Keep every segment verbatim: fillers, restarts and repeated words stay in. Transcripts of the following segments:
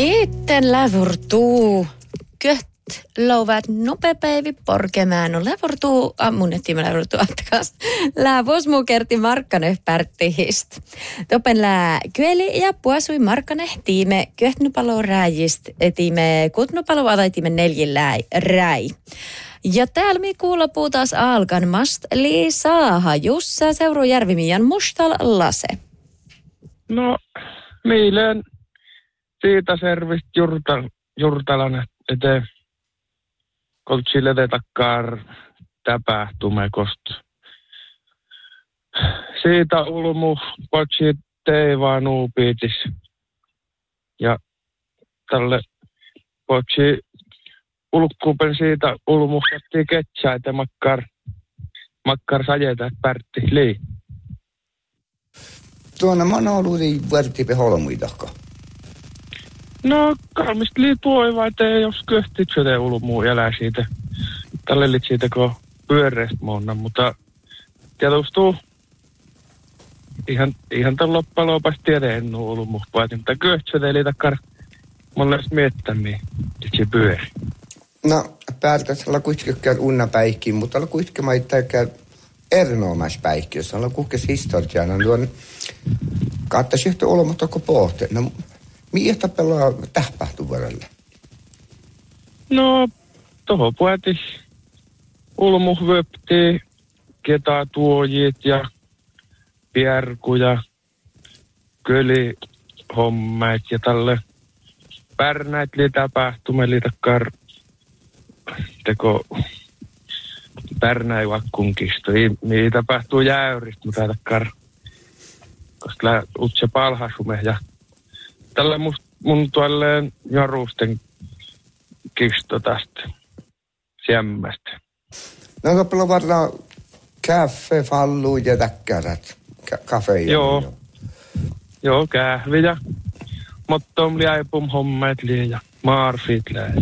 Itten lävurtuu kött louvat nopepäivi porkemään on lävurtuu ammunettiin mä lävurtuu atkas. Lää vosmu kerti Markkane pärttihist. Topen lää kyeli ja puasui Markkane tiime köhtnupalo rääjist tiime kutnupalo adaitimme neljillä räi. Ja täällä me kuulla puhutaan alkan mast lisaaha Jussa Seurujärvimian mustal lase. No, miileen siitä servist jurta, jurtalan eteen koltsille takkaan täpähtumekost. Siitä ulmu koltsi teivaa nuupiitis. Ja tälle koltsi ulkkuupen siitä ulmuhtattiin ketsää, että makkar, makkar sajeta pärtti lii. Tuona mä oon ollut vuortipe holmuidakka. No, kalmista lii tuoiva, että jos köhtit syötä ulmuu elää siitä. Tälle lit siitä, kun pyöreästä monna, mutta tietustuu ihan, ihan tämän loppaloopasta tiedä ennu ulmuu. Mutta köhti syötä eli takkar mulle miettämiä, että se pyöri. No, päätäs olla kuitenkin käy unnapäikkiin, mutta olla kuitenkin maittaa käy erinomaispäikki, jos olla kuitenkin historiana. Tuon kattais yhtä olematta kuin pohti. No, mihin pelaa tähpähtu vuodelle? No, toho puhutis ulmu vöpti, ketä tuojit ja pierkuja, köli hommait ja tälle pärnäit li täpähtume li takkar teko pärnäi vakkunkisto. Ei tapahtuu jäyristä, mutta takkar koska lää utse palhasume ja tällä must, mun tuolleen jarusten kisto tästä siemmästä. No kappalla varmaan kaffe, fallu ja täkkärät. Ka- kafe. Joo. Jo. Joo, kähvi ja mottom liaipum hommat lii ja marfit lää.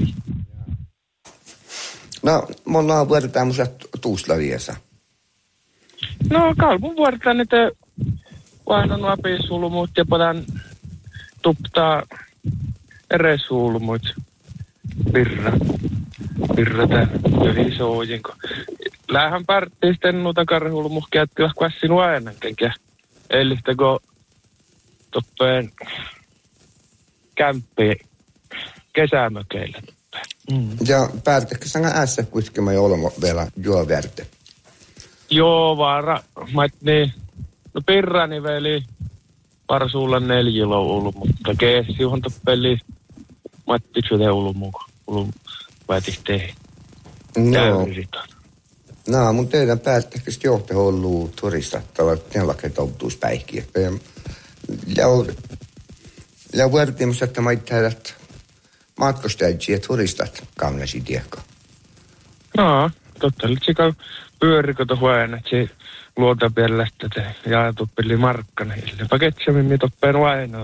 No, me ollaan vuodet tämmöiset tuuslaviesa. No, kalmun vuodetaan, että vaihdan lapisulmut ja padan tuptaa eresulmut. Pirra. Pirra tän yhisojinko. Lähän pärttiin sitten nuuta karhulmuh käyttkillä kvassin ainakin. Eli kun toppeen kämppi kesämökeillä. Mm. Ja päätätkö sanga ässä kuitenkin mä olemme vielä juo verte? Joo, vaara. Mä niin. No pirrani veli parsuulla neljillä ollut, mutta keessi johon toppeli Matti syötä ulmuun, ulmuun päätis tehdä. No. No, mun teidän päättäkö johte ollut turistattava tellakin toutuuspäihkiä. Ja ja vuortimus, että mä itseädät matkustajia ja turistat kaunasi tiekko. No, totta. Nyt se pyörikö tuohon, että se luota pellästä te jaetut peli markkana. Illepä ketsämimmin toppeen ainoa.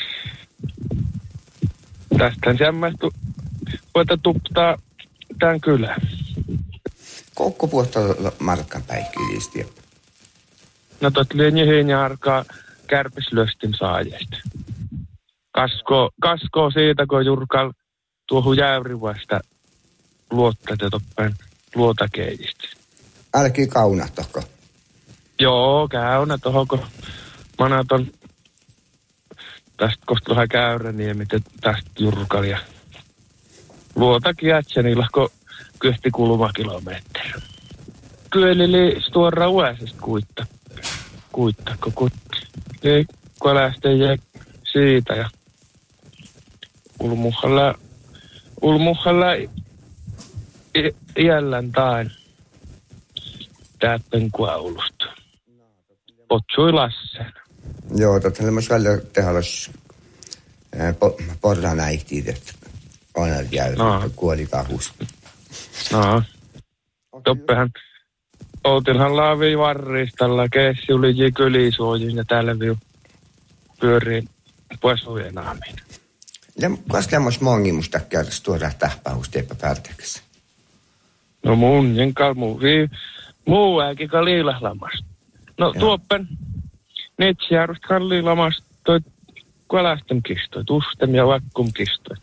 Tästä semmästä voita tuptaa tämän kylän. Kokko puhuttaa markkan päihkiilistiä? No tot lienjihin ja arkaa kärpislöstin saajesta. Kasko, kasko siitä, kun Jurkal tuohon jäyrivuasta luottaa te toppeen luotakeijistä. Älkii kaunahtako. Joo, käynä tohon, kun manaton tästä kosta vähän Käyräniemi, tästä Jurkalia. Luotakin jätsänillä, kun kyhti kuluma kilometri. Kyölili stuora uäisestä kuitta. Kuitta, kun kutti. Ei, kun lähtee jää siitä ja ulmuhalla, ulmuhalla iällän tain täppen kuaulusta. Potsui Lassen. Joo, totta myös välillä tehdä olisi porran äihtiit, että on jäyri, no. Kuoli kahus. No, toppehan outilhan laavii varristalla, keessi oli kylisuojin ja täällä viu pyörii puesujen aamin. Ja kas lämmös mongimusta käydäs tuoda tähpähusteipä pärtäkässä? No mun jenkal muu vii, muu äkika liilahlamasta. No tuoppen, netsiärust kalliilamasta toi kuolästem kistoit, ustem ja vaikkum kistoit.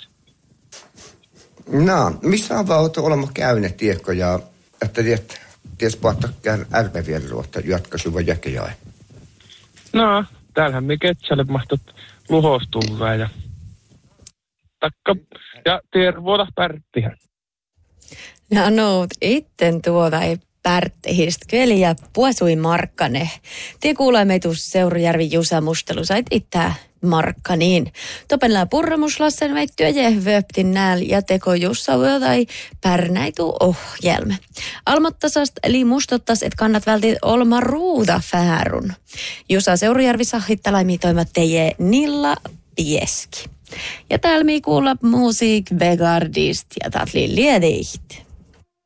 No, missä on vaan olemme käyneet tiekko ja että tiedät, ties puhuttakaan ärmeviellä ruotta jatkaisu vai jäkejai? No, täällähän me ketsälle mahtot luhostuvää ja takka ja tervoda pärttihän. No, no, itten tuota ei pärttihistä. Kyllä ja puasui Markkane. Tie kuulee meitu Seurujärvi Jusa Mustelu. Sait ittää Markka niin. Topenlää purramuslassen väittyä jehvöptin nääl ja teko Jussa tai pärnäitu ohjelme. Almottasast eli mustottas, et kannat vältit olma ruuta fäärun. Jusa Seurujärvi sahittalaimi toimat teje Nilla Pieski. Ja täällä mi kuulla musiik Vegardist ja tatli liedeiht.